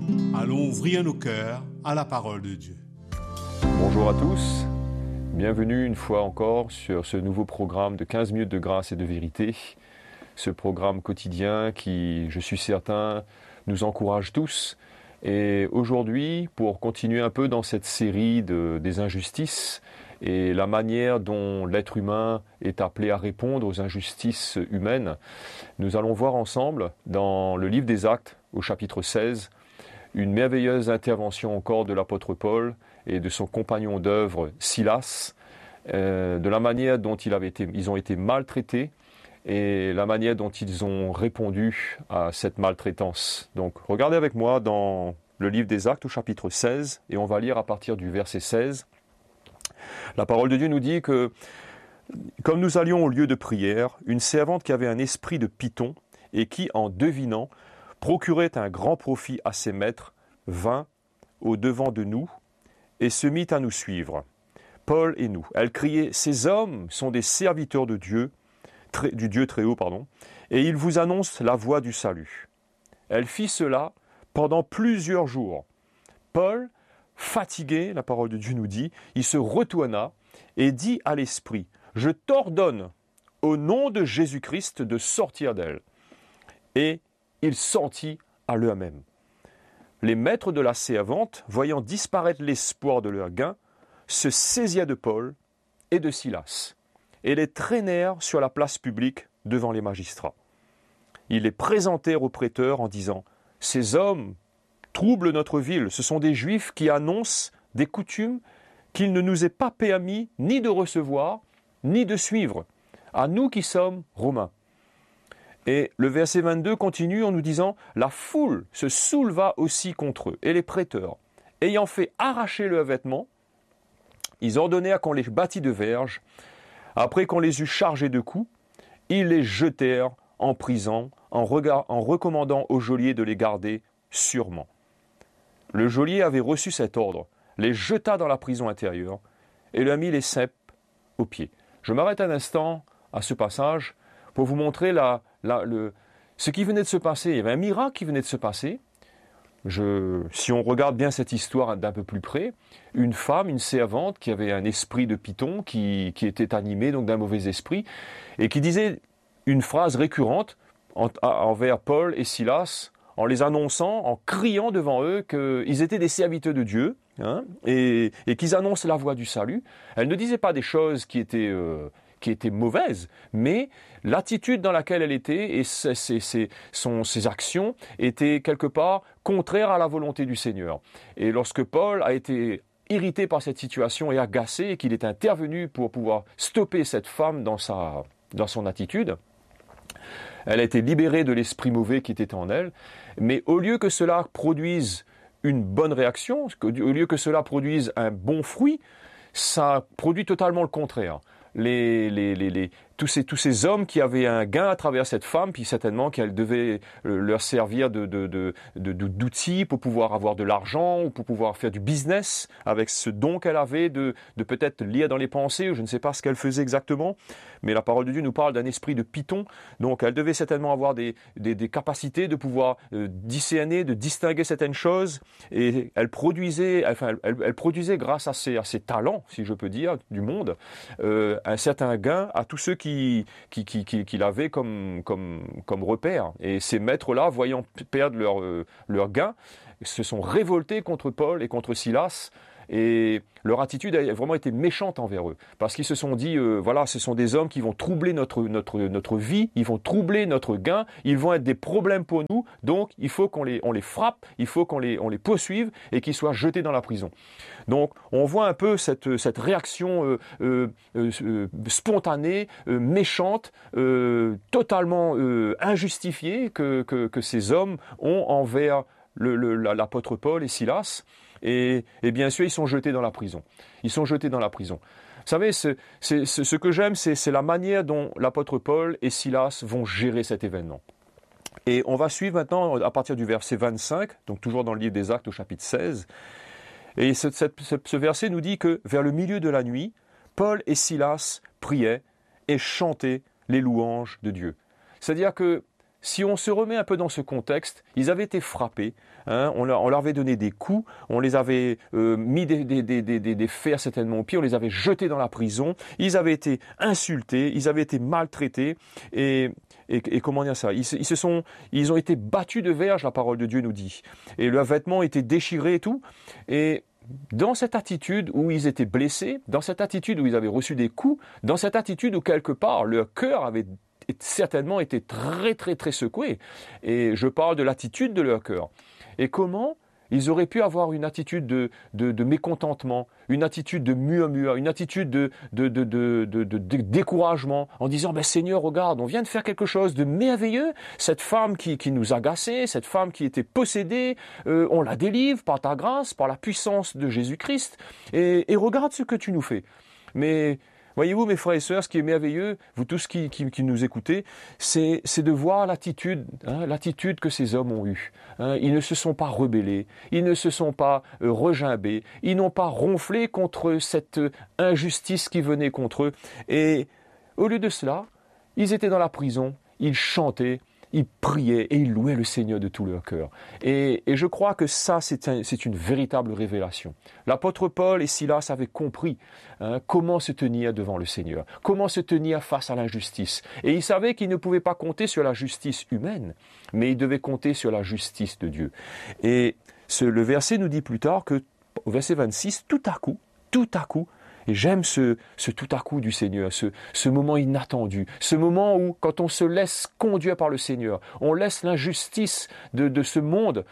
Allons ouvrir nos cœurs à la parole de Dieu. Bonjour à tous, bienvenue une fois encore sur ce nouveau programme de 15 minutes de grâce et de vérité. Ce programme quotidien qui, je suis certain, nous encourage tous. Et aujourd'hui, pour continuer un peu dans cette série des injustices et la manière dont l'être humain est appelé à répondre aux injustices humaines, nous allons voir ensemble dans le livre des Actes au chapitre 16, une merveilleuse intervention encore de l'apôtre Paul et de son compagnon d'œuvre Silas, de la manière dont ils ont été maltraités et la manière dont ils ont répondu à cette maltraitance. Donc regardez avec moi dans le livre des Actes au chapitre 16 et on va lire à partir du verset 16. La parole de Dieu nous dit que comme nous allions au lieu de prière, une servante qui avait un esprit de python et qui, en devinant, procurait un grand profit à ses maîtres, vint au-devant de nous et se mit à nous suivre, Paul et nous. Elle criait « Ces hommes sont des serviteurs de Dieu, du Dieu très haut, et ils vous annoncent la voie du salut. » Elle fit cela pendant plusieurs jours. Paul, fatigué, la parole de Dieu nous dit, il se retourna et dit à l'esprit « Je t'ordonne, au nom de Jésus-Christ, de sortir d'elle. » Et il sortit à l'heure même. Les maîtres de la servante, voyant disparaître l'espoir de leur gain, se saisirent de Paul et de Silas, et les traînèrent sur la place publique devant les magistrats. Ils les présentèrent aux prêteurs en disant « Ces hommes troublent notre ville, ce sont des Juifs qui annoncent des coutumes qu'il ne nous est pas permis ni de recevoir, ni de suivre, à nous qui sommes Romains. » Et le verset 22 continue en nous disant « La foule se souleva aussi contre eux, et les prêteurs, ayant fait arracher leurs vêtements, ils ordonnèrent qu'on les bâtît de verges. Après qu'on les eut chargés de coups, ils les jetèrent en prison en recommandant au geôlier de les garder sûrement. Le geôlier avait reçu cet ordre, les jeta dans la prison intérieure et leur mit les cèpes aux pieds. » Je m'arrête un instant à ce passage pour vous montrer ce qui venait de se passer. Il y avait un miracle qui venait de se passer. Si on regarde bien cette histoire d'un peu plus près, une femme, une servante qui avait un esprit de python, qui était animée donc d'un mauvais esprit, et qui disait une phrase récurrente envers Paul et Silas, en les annonçant, en criant devant eux qu'ils étaient des serviteurs de Dieu, et qu'ils annoncent la voie du salut. Elle ne disait pas des choses qui étaient mauvaises, mais l'attitude dans laquelle elle était et ses actions étaient quelque part contraires à la volonté du Seigneur. Et lorsque Paul a été irrité par cette situation et agacé, et qu'il est intervenu pour pouvoir stopper cette femme dans son attitude, elle a été libérée de l'esprit mauvais qui était en elle, mais au lieu que cela produise une bonne réaction, au lieu que cela produise un bon fruit, ça produit totalement le contraire. Tous ces hommes qui avaient un gain à travers cette femme, puis certainement qu'elle devait leur servir d'outil pour pouvoir avoir de l'argent ou pour pouvoir faire du business avec ce don qu'elle avait de peut-être lire dans les pensées, ou je ne sais pas ce qu'elle faisait exactement, mais la parole de Dieu nous parle d'un esprit de python, donc elle devait certainement avoir des capacités de pouvoir discerner, de distinguer certaines choses, et elle produisait produisait grâce à ses talents, si je peux dire, du monde, un certain gain à tous ceux qu'il avait comme repère. Et ces maîtres-là, voyant perdre leur gain, se sont révoltés contre Paul et contre Silas, et leur attitude a vraiment été méchante envers eux, parce qu'ils se sont dit, voilà, ce sont des hommes qui vont troubler notre vie, ils vont troubler notre gain, ils vont être des problèmes pour nous, donc il faut qu'on les frappe, il faut qu'on les poursuive et qu'ils soient jetés dans la prison. Donc on voit un peu cette réaction spontanée, méchante, totalement injustifiée que ces hommes ont envers l'apôtre Paul et Silas. Et bien sûr, ils sont jetés dans la prison. Ils sont jetés dans la prison. Vous savez, ce que j'aime, c'est la manière dont l'apôtre Paul et Silas vont gérer cet événement. Et on va suivre maintenant à partir du verset 25, donc toujours dans le livre des Actes au chapitre 16. Et ce verset nous dit que vers le milieu de la nuit, Paul et Silas priaient et chantaient les louanges de Dieu. C'est-à-dire que si on se remet un peu dans ce contexte, ils avaient été frappés, on leur avait donné des coups, on les avait mis des fers certainement aux pieds, on les avait jetés dans la prison, ils avaient été insultés, ils avaient été maltraités, et comment dire ça, ils ont été battus de verge, la parole de Dieu nous dit, et leurs vêtements étaient déchirés et tout, et dans cette attitude où ils étaient blessés, dans cette attitude où ils avaient reçu des coups, dans cette attitude où quelque part leur cœur avait certainement été très très très secoué, et je parle de l'attitude de leur cœur, et comment ils auraient pu avoir une attitude de mécontentement, une attitude de murmure, une attitude de découragement, en disant « Seigneur, regarde, on vient de faire quelque chose de merveilleux, cette femme qui nous agaçait, cette femme qui était possédée, on la délivre par ta grâce, par la puissance de Jésus-Christ, et regarde ce que tu nous fais. » Mais voyez-vous, mes frères et sœurs, ce qui est merveilleux, vous tous qui nous écoutez, c'est de voir l'attitude que ces hommes ont eue. Ils ne se sont pas rebellés, ils ne se sont pas regimbés, ils n'ont pas ronflé contre cette injustice qui venait contre eux. Et au lieu de cela, ils étaient dans la prison, ils chantaient, ils priaient et ils louaient le Seigneur de tout leur cœur. Et je crois que ça, c'est une véritable révélation. L'apôtre Paul et Silas avaient compris comment se tenir devant le Seigneur, comment se tenir face à l'injustice. Et ils savaient qu'ils ne pouvaient pas compter sur la justice humaine, mais ils devaient compter sur la justice de Dieu. Et le verset nous dit plus tard que, au verset 26, tout à coup, et j'aime ce tout à coup du Seigneur, ce moment inattendu, ce moment où, quand on se laisse conduire par le Seigneur, on laisse l'injustice de ce monde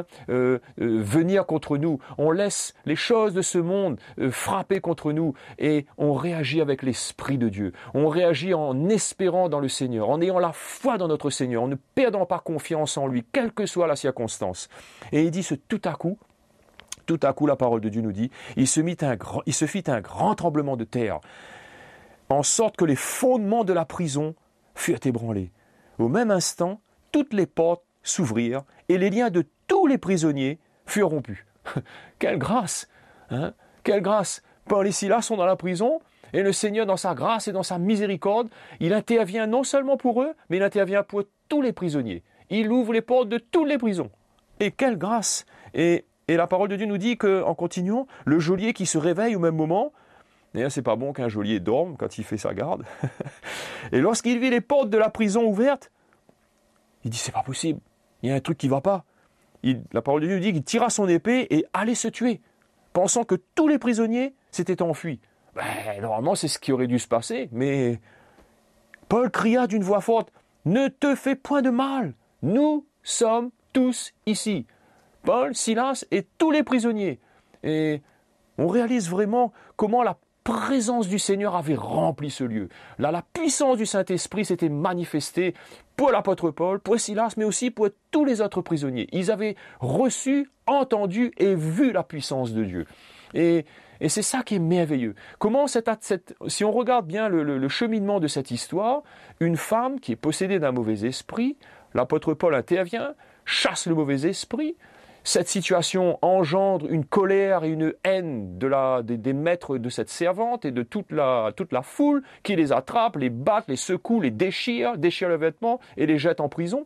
venir contre nous, on laisse les choses de ce monde frapper contre nous, et on réagit avec l'Esprit de Dieu. On réagit en espérant dans le Seigneur, en ayant la foi dans notre Seigneur, en ne perdant pas confiance en lui, quelle que soit la circonstance. Et il dit ce tout à coup, la parole de Dieu nous dit, il se fit un grand tremblement de terre, en sorte que les fondements de la prison furent ébranlés. Au même instant, toutes les portes s'ouvrirent et les liens de tous les prisonniers furent rompus. Quelle grâce, quelle grâce! Paul et Silas sont dans la prison, et le Seigneur, dans sa grâce et dans sa miséricorde, il intervient non seulement pour eux, mais il intervient pour tous les prisonniers. Il ouvre les portes de toutes les prisons. Et quelle grâce! Et la parole de Dieu nous dit qu'en continuant, le geôlier qui se réveille au même moment, d'ailleurs c'est pas bon qu'un geôlier dorme quand il fait sa garde, et lorsqu'il vit les portes de la prison ouvertes, il dit c'est pas possible, il y a un truc qui va pas. La parole de Dieu nous dit qu'il tira son épée et allait se tuer, pensant que tous les prisonniers s'étaient enfuis. Normalement c'est ce qui aurait dû se passer, mais Paul cria d'une voix forte, « Ne te fais point de mal, nous sommes tous ici. » Paul, Silas et tous les prisonniers. Et on réalise vraiment comment la présence du Seigneur avait rempli ce lieu. Là, la puissance du Saint-Esprit s'était manifestée pour l'apôtre Paul, pour Silas, mais aussi pour tous les autres prisonniers. Ils avaient reçu, entendu et vu la puissance de Dieu. Et c'est ça qui est merveilleux. Comment si on regarde bien le cheminement de cette histoire, une femme qui est possédée d'un mauvais esprit, l'apôtre Paul intervient, chasse le mauvais esprit. Cette situation engendre une colère et une haine des maîtres de cette servante et de toute la foule qui les attrape, les battent, les secouent, les déchirent leurs vêtements et les jettent en prison.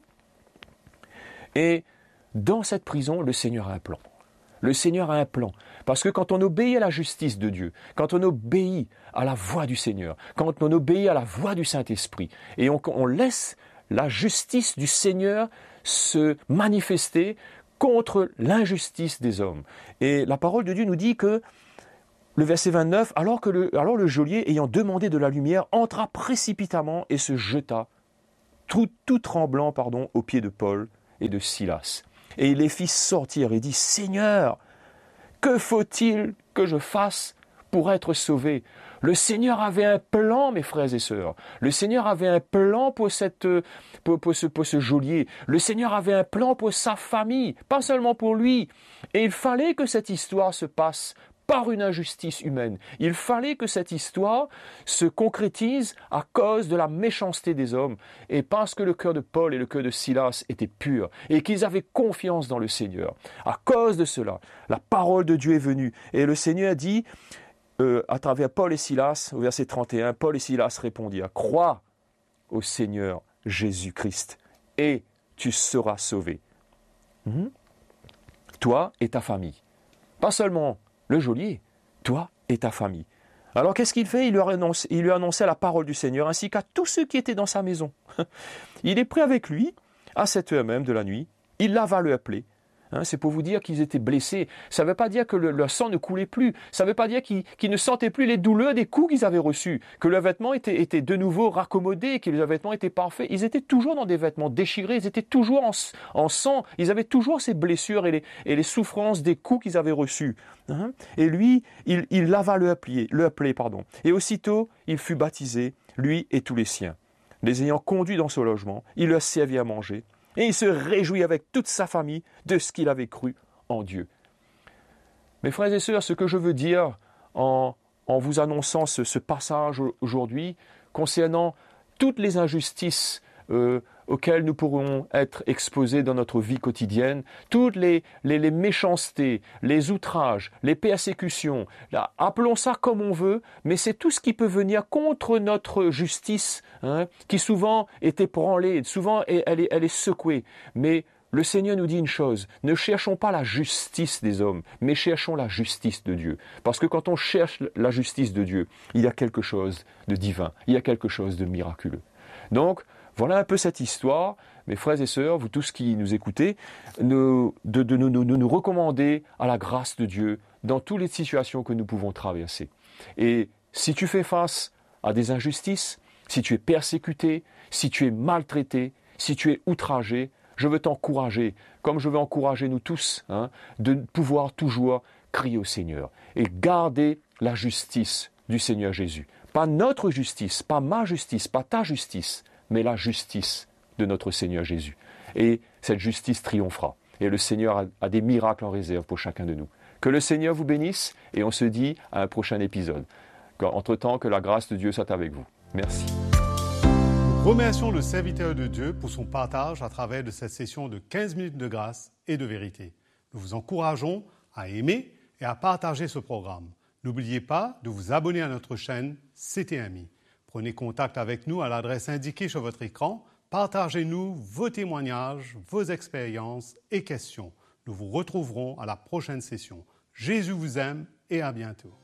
Et dans cette prison, le Seigneur a un plan. Le Seigneur a un plan. Parce que quand on obéit à la justice de Dieu, quand on obéit à la voix du Seigneur, quand on obéit à la voix du Saint-Esprit, et on laisse la justice du Seigneur se manifester contre l'injustice des hommes. Et la parole de Dieu nous dit que, le verset 29, alors le geôlier, ayant demandé de la lumière, entra précipitamment et se jeta, tout tremblant, aux pieds de Paul et de Silas. Et il les fit sortir et dit, « Seigneur, que faut-il que je fasse pour être sauvé ?» Le Seigneur avait un plan, mes frères et sœurs. Le Seigneur avait un plan pour ce geôlier. Le Seigneur avait un plan pour sa famille, pas seulement pour lui. Et il fallait que cette histoire se passe par une injustice humaine. Il fallait que cette histoire se concrétise à cause de la méchanceté des hommes et parce que le cœur de Paul et le cœur de Silas étaient purs et qu'ils avaient confiance dans le Seigneur. À cause de cela, la parole de Dieu est venue et le Seigneur dit, à travers Paul et Silas, au verset 31, Paul et Silas répondirent, « Crois au Seigneur Jésus-Christ et tu seras sauvé. Toi et ta famille. Pas seulement le geôlier, toi et ta famille. Alors qu'est-ce qu'il fait? Il lui a annoncé la parole du Seigneur ainsi qu'à tous ceux qui étaient dans sa maison. Il est pris avec lui à cette heure même de la nuit. Il va le appeler. C'est pour vous dire qu'ils étaient blessés. Ça ne veut pas dire que leur sang ne coulait plus. Ça ne veut pas dire qu'ils ne sentaient plus les douleurs des coups qu'ils avaient reçus, que leurs vêtements étaient de nouveau raccommodés, que leurs vêtements étaient parfaits. Ils étaient toujours dans des vêtements déchirés, ils étaient toujours en sang. Ils avaient toujours ces blessures et les souffrances des coups qu'ils avaient reçus. Et lui, il lava le plaie. Et aussitôt, il fut baptisé, lui et tous les siens. Les ayant conduits dans son logement, il leur servit à manger. Et il se réjouit avec toute sa famille de ce qu'il avait cru en Dieu. Mes frères et sœurs, ce que je veux dire en vous annonçant ce passage aujourd'hui concernant toutes les injustices auxquelles nous pourrons être exposés dans notre vie quotidienne, toutes les méchancetés, les outrages, les persécutions, appelons ça comme on veut, mais c'est tout ce qui peut venir contre notre justice, qui souvent est ébranlée, souvent elle est secouée. Mais le Seigneur nous dit une chose, ne cherchons pas la justice des hommes, mais cherchons la justice de Dieu. Parce que quand on cherche la justice de Dieu, il y a quelque chose de divin, il y a quelque chose de miraculeux. Donc, voilà un peu cette histoire, mes frères et sœurs, vous tous qui nous écoutez, de nous recommander à la grâce de Dieu dans toutes les situations que nous pouvons traverser. Et si tu fais face à des injustices, si tu es persécuté, si tu es maltraité, si tu es outragé, je veux t'encourager, comme je veux encourager nous tous, de pouvoir toujours crier au Seigneur et garder la justice du Seigneur Jésus. Pas notre justice, pas ma justice, pas ta justice, mais la justice de notre Seigneur Jésus. Et cette justice triomphera. Et le Seigneur a des miracles en réserve pour chacun de nous. Que le Seigneur vous bénisse et on se dit à un prochain épisode. Entre-temps, que la grâce de Dieu soit avec vous. Merci. Nous remercions le serviteur de Dieu pour son partage à travers de cette session de 15 minutes de grâce et de vérité. Nous vous encourageons à aimer et à partager ce programme. N'oubliez pas de vous abonner à notre chaîne CTMI. Prenez contact avec nous à l'adresse indiquée sur votre écran. Partagez-nous vos témoignages, vos expériences et questions. Nous vous retrouverons à la prochaine session. Jésus vous aime et à bientôt.